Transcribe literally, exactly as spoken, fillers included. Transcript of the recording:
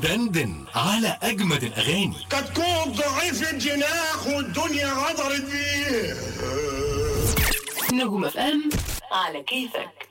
دندن على أجمد الأغاني. كتكون ضعيف الجناح والدنيا غدرت بيه. نجوم اف ام على كيفك.